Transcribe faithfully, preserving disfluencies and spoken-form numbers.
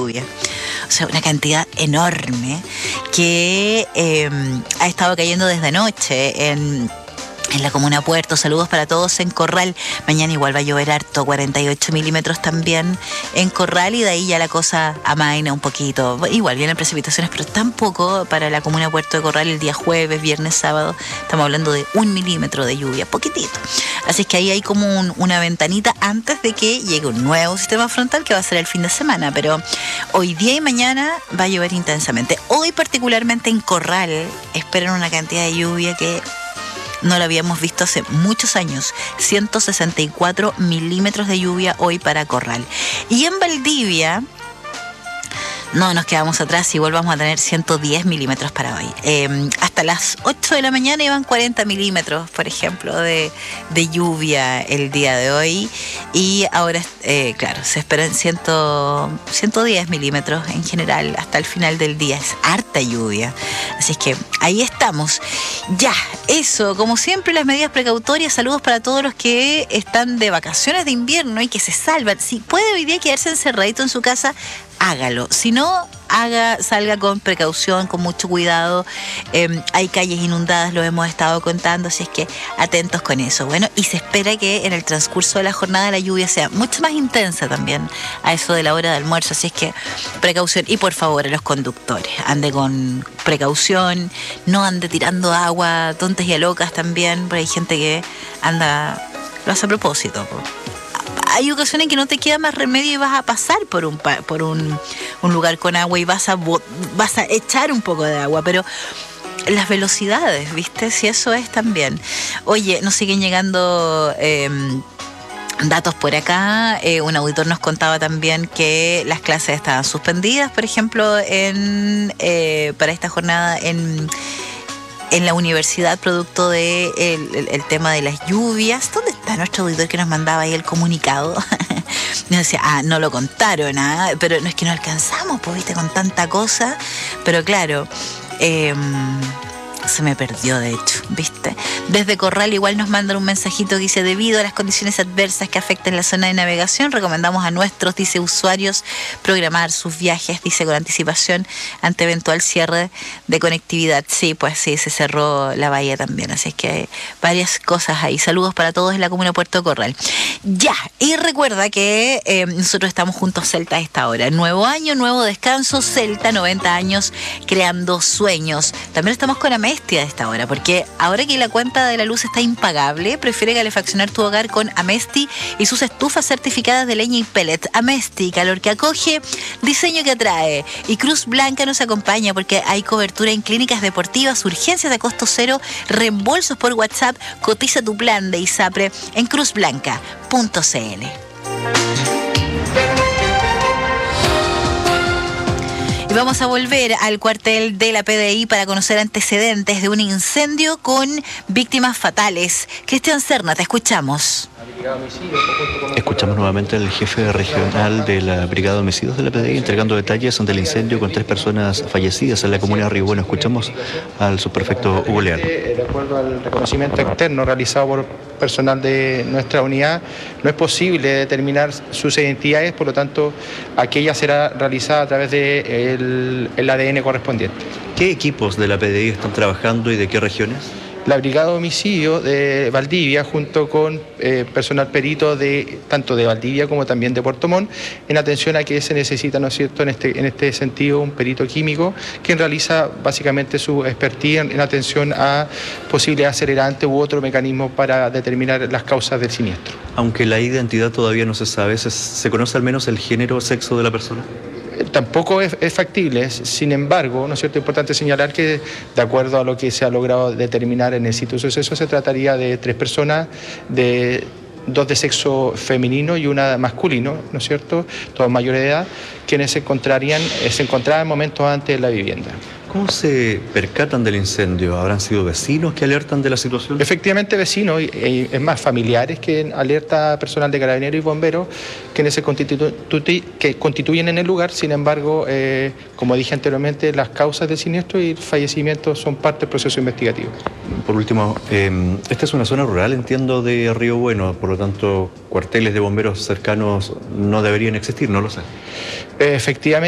lluvia. O sea, una cantidad enorme que eh, ha estado cayendo desde anoche en... en la comuna Puerto. Saludos para todos en Corral. Mañana igual va a llover harto, cuarenta y ocho milímetros también en Corral, y de ahí ya la cosa amaina un poquito. Igual vienen precipitaciones, pero tampoco para la comuna Puerto de Corral el día jueves, viernes, sábado. Estamos hablando de un milímetro de lluvia, poquitito. Así es que ahí hay como un, una ventanita antes de que llegue un nuevo sistema frontal que va a ser el fin de semana. Pero hoy día y mañana va a llover intensamente. Hoy particularmente en Corral esperan una cantidad de lluvia que no lo habíamos visto hace muchos años. ciento sesenta y cuatro milímetros de lluvia hoy para Corral. Y en Valdivia, no nos quedamos atrás y volvamos a tener ciento diez milímetros para hoy. Eh, hasta las ocho de la mañana iban cuarenta milímetros, por ejemplo, de, de lluvia el día de hoy. Y ahora, eh, claro, se esperan ciento diez milímetros en general hasta el final del día. Es harta lluvia. Así es que ahí estamos. Ya, eso, como siempre, las medidas precautorias. Saludos para todos los que están de vacaciones de invierno y que se salvan. Si puede hoy día quedarse encerradito en su casa, hágalo. Si no, haga, salga con precaución, con mucho cuidado. Eh, hay calles inundadas, lo hemos estado contando, así es que atentos con eso. Bueno, y se espera que en el transcurso de la jornada la lluvia sea mucho más intensa también a eso de la hora de almuerzo, así es que precaución. Y por favor, a los conductores, ande con precaución, no ande tirando agua tontas y a locas también, porque hay gente que anda, lo hace a propósito. Hay ocasiones en que no te queda más remedio y vas a pasar por un por un, un lugar con agua y vas a vas a echar un poco de agua, pero las velocidades, ¿viste? Si eso es también. Oye, nos siguen llegando eh, datos por acá. Eh, un auditor nos contaba también que las clases estaban suspendidas, por ejemplo, en eh, para esta jornada en en la universidad, producto de el, el, el tema de las lluvias. ¿Dónde está nuestro auditor que nos mandaba ahí el comunicado? Nos decía, ah, no lo contaron, ¿ah? Pero no es que no alcanzamos, pues, viste, con tanta cosa. Pero claro, eh, se me perdió, de hecho, ¿viste? Desde Corral igual nos mandan un mensajito que dice: debido a las condiciones adversas que afectan la zona de navegación, recomendamos a nuestros, dice, usuarios programar sus viajes, dice, con anticipación ante eventual cierre de conectividad. Sí, pues sí, se cerró la bahía también, así es que hay varias cosas ahí. Saludos para todos en la comuna de Puerto Corral. Ya, y recuerda que eh, nosotros estamos juntos Celta a esta hora. Nuevo año, nuevo descanso, Celta, noventa años creando sueños. También estamos con Amesti a esta hora, porque ahora que la cuenta de la luz está impagable, prefiere calefaccionar tu hogar con Amesti y sus estufas certificadas de leña y pellet. Amesti, calor que acoge, diseño que atrae. Y Cruz Blanca nos acompaña porque hay cobertura en clínicas deportivas, urgencias de costo cero, reembolsos por WhatsApp. Cotiza tu plan de ISAPRE en cruz blanca punto c l. Y vamos a volver al cuartel de la P D I para conocer antecedentes de un incendio con víctimas fatales. Cristian Serna, te escuchamos. Escuchamos nuevamente al jefe regional de la Brigada de Homicidios de la P D I entregando detalles del incendio con tres personas fallecidas en la comunidad de Río Bueno. Escuchamos al subprefecto Hugo Leal. De acuerdo al reconocimiento externo realizado por personal de nuestra unidad, no es posible determinar sus identidades, por lo tanto, aquella será realizada a través del el A D N correspondiente. ¿Qué equipos de la P D I están trabajando y de qué regiones? La Brigada de Homicidio de Valdivia, junto con eh, personal perito de tanto de Valdivia como también de Puerto Montt, en atención a que se necesita, ¿no es cierto?, en este, en este sentido, un perito químico, quien realiza básicamente su expertise en, en atención a posibles acelerantes u otro mecanismo para determinar las causas del siniestro. Aunque la identidad todavía no se sabe, ¿se, se conoce al menos el género o sexo de la persona? Tampoco es, es factible, sin embargo, ¿no es cierto?, importante señalar que de acuerdo a lo que se ha logrado determinar en el sitio de suceso, se trataría de tres personas, de dos de sexo femenino y una masculino, ¿no es cierto?, todos mayores de edad, quienes se encontrarían, se encontraban momentos antes de la vivienda. ¿Cómo se percatan del incendio? ¿Habrán sido vecinos que alertan de la situación? Efectivamente, vecinos, y, y es más, familiares que alerta a personal de carabineros y bomberos quienes se constitu que constituyen en el lugar. Sin embargo, eh, como dije anteriormente, las causas del siniestro y el fallecimiento son parte del proceso investigativo. Por último, eh, esta es una zona rural, entiendo, de Río Bueno, por lo tanto, cuarteles de bomberos cercanos no deberían existir, ¿no lo sé? Efectivamente.